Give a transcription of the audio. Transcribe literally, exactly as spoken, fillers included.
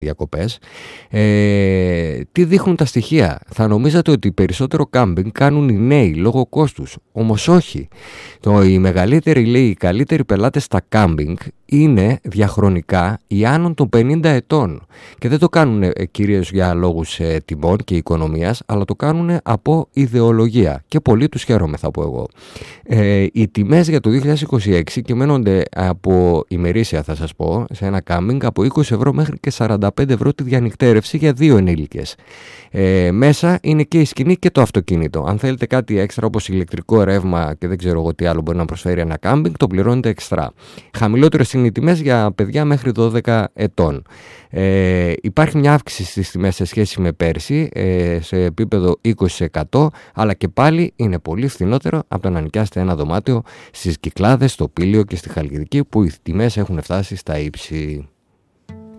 διακοπές. Ε, τι δείχνουν τα στοιχεία? Θα νομίζατε ότι περισσότερο κάμπινγκ κάνουν οι νέοι λόγω κόστους. Όμως όχι. Το, οι μεγαλύτεροι, λέει, οι καλύτεροι πελάτες στα κάμπινγκ είναι διαχρονικά οι άνω των πενήντα ετών. Και δεν το κάνουν ε, κυρίως για λόγους ε, τιμών και οικονομίας, αλλά το κάνουν από ιδεολογία. Και πολύ τους χαίρομαι, θα πω εγώ. Ε, οι τιμές για το δύο χιλιάδες είκοσι έξι κυμαίνονται από ημερήσια, θα σας πω, σε ένα κάμπινγκ από είκοσι ευρώ μέχρι και σαράντα πέντε ευρώ τη διανυκτέρευση για δύο ενήλικες. Ε, μέσα είναι και η σκηνή και το αυτοκίνητο. Αν θέλετε κάτι έξτρα όπως ηλεκτρικό ρεύμα και δεν ξέρω εγώ τι άλλο μπορεί να προσφέρει ένα κάμπινγκ, το πληρώνετε εξτρά. Χαμηλότερες είναι οι τιμές για παιδιά μέχρι δώδεκα ετών. Ε, υπάρχει μια αύξηση στις τιμές σε σχέση με πέρσι, ε, σε επίπεδο είκοσι τοις εκατό, αλλά και πάλι είναι πολύ φθηνότερο από το να νοικιάσετε ένα δωμάτιο στις Κυκλάδες, στο Πήλιο και στη Χαλκιδική, που οι τιμές έχουν φτάσει στα ύψη.